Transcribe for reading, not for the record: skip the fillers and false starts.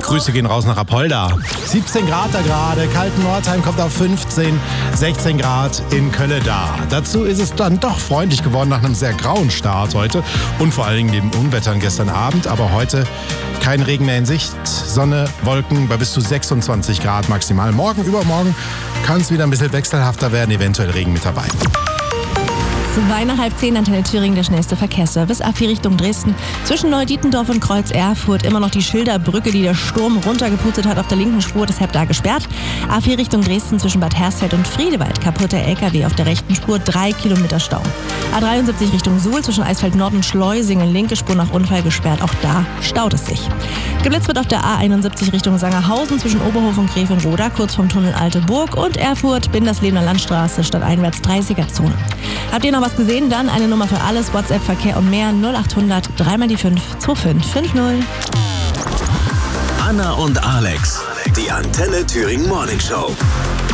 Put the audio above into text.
Grüße gehen raus nach Apolda. 17 Grad da gerade, Kalten-Nordheim kommt auf 15, 16 Grad in Kölle-Da. Dazu ist es dann doch freundlich geworden nach einem sehr grauen Start heute und vor allen Dingen dem Unwettern gestern Abend. Aber heute kein Regen mehr in Sicht, Sonne, Wolken bei bis zu 26 Grad maximal. Morgen, übermorgen kann es wieder ein bisschen wechselhafter werden, eventuell Regen mit dabei. 9:30, Antenne Thüringen, der schnellste Verkehrsservice. A4 Richtung Dresden. Zwischen Neudietendorf und Kreuz Erfurt immer noch die Schilderbrücke, die der Sturm runtergepustet hat auf der linken Spur. Deshalb da gesperrt. A4 Richtung Dresden zwischen Bad Hersfeld und Friedewald. Kaputter LKW auf der rechten Spur, 3 Kilometer Stau. A73 Richtung Suhl zwischen Eisfeld Nord und Schleusingen. Linke Spur nach Unfall gesperrt. Auch da staut es sich. Geblitzt wird auf der A71 Richtung Sangerhausen zwischen Oberhof und Grevenroda, kurz vom Tunnel Alte Burg, und Erfurt, Binderslebener Landstraße, stadteinwärts 30er-Zone. Habt ihr noch was gesehen? Dann eine Nummer für alles, WhatsApp, Verkehr und mehr, 0800 3x5 2550. Anna und Alex, die Antenne Thüringen Morning Show.